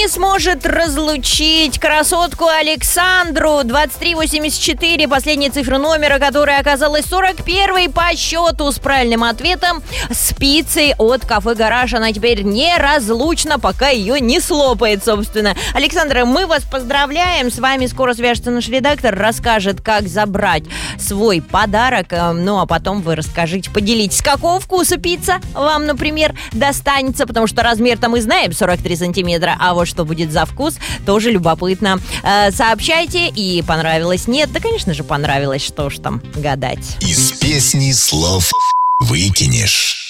не сможет разлучить красотку Александру 2384, последняя цифра номера, которая оказалась 41-й по счету с правильным ответом, с пиццей от кафе «Гараж». Она теперь неразлучна, пока ее не слопает, собственно. Александра, мы вас поздравляем. С вами скоро свяжется наш редактор, расскажет, как забрать свой подарок. Ну, а потом вы расскажите, поделитесь, какого вкуса пицца вам, например, достанется, потому что размер-то мы знаем, 43 сантиметра, а вот что будет за вкус, тоже любопытно. Сообщайте, и понравилось, нет, да, конечно же, понравилось, что ж там гадать. Из песни слов выкинешь.